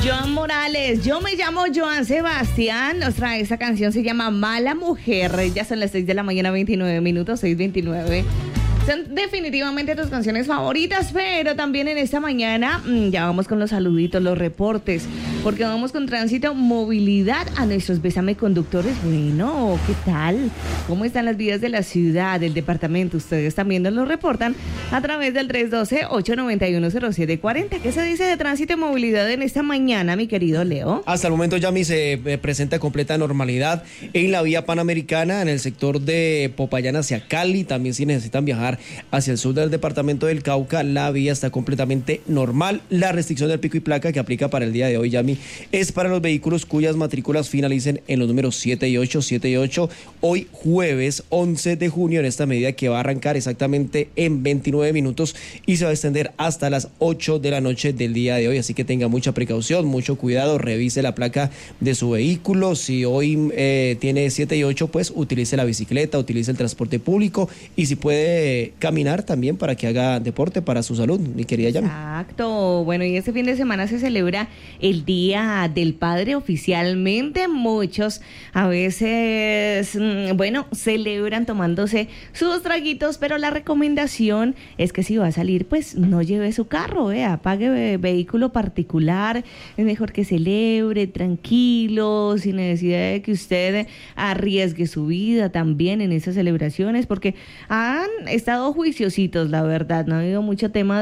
Joan Morales, yo me llamo Joan Sebastián, nos trae esa canción, se llama Mala Mujer, ya son las 6 de la mañana, 29 minutos, 6:29. Son definitivamente tus canciones favoritas, pero también en esta mañana ya vamos con los saluditos, los reportes, porque vamos con tránsito, movilidad a nuestros Bésame conductores. Bueno, ¿qué tal? ¿Cómo están las vías de la ciudad, del departamento? Ustedes también nos lo reportan a través del 312-891-0740. ¿Qué se dice de tránsito y movilidad en esta mañana, mi querido Leo? Hasta el momento, Yami, se presenta completa normalidad en la vía Panamericana, en el sector de Popayán hacia Cali. También si necesitan viajar hacia el sur del departamento del Cauca, la vía está completamente normal. La restricción del pico y placa que aplica para el día de hoy, Yami, es para los vehículos cuyas matrículas finalicen en los números 7 y 8, hoy jueves 11 de junio, en esta medida que va a arrancar exactamente en 29 minutos y se va a extender hasta las 8 de la noche del día de hoy, así que tenga mucha precaución, mucho cuidado, revise la placa de su vehículo. Si hoy tiene 7 y 8, pues utilice la bicicleta, utilice el transporte público y si puede caminar también para que haga deporte para su salud, mi querida Yami. Exacto. Bueno, y este fin de semana se celebra el Día del Padre oficialmente. Muchos a veces, bueno, celebran tomándose sus traguitos, pero la recomendación es que si va a salir, pues no lleve su carro, pague vehículo particular. Es mejor que celebre tranquilo, sin necesidad de que usted arriesgue su vida también en esas celebraciones, porque han estado juiciositos, la verdad. No ha habido mucho tema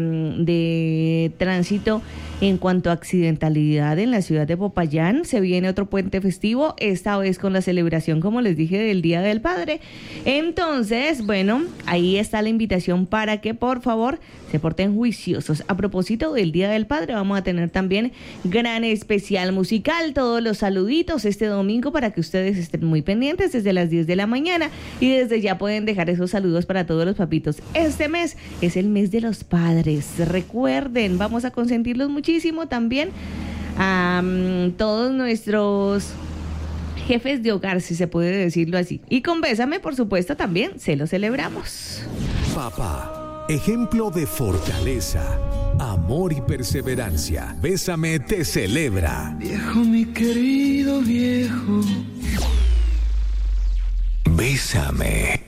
de tránsito en cuanto a accidentalidad en la ciudad de Popayán. Se viene otro puente festivo, esta vez con la celebración, como les dije, del Día del Padre. Entonces, bueno, ahí está la invitación para que por favor se porten juiciosos. A propósito del Día del Padre, vamos a tener también gran especial musical, todos los saluditos este domingo para que ustedes estén muy pendientes desde las 10 de la mañana y desde ya pueden dejar esos saludos para todos los papitos. Este mes es el mes de los padres. Recuerden, vamos a consentirlos muchísimo también a todos nuestros jefes de hogar, si se puede decirlo así. Y con Bésame, por supuesto, también se lo celebramos. Papá, ejemplo de fortaleza, amor y perseverancia. Bésame te celebra. Viejo, mi querido viejo. Bésame.